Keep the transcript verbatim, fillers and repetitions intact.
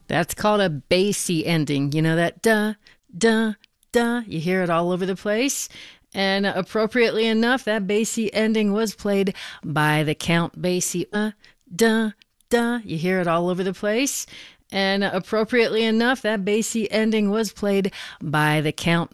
That's called a bassy ending. You know that duh, duh, duh. You hear it all over the place. And appropriately enough, that bassy ending was played by the Count Basie. Uh, duh, duh. You hear it all over the place. And appropriately enough, that bassy ending was played by the Count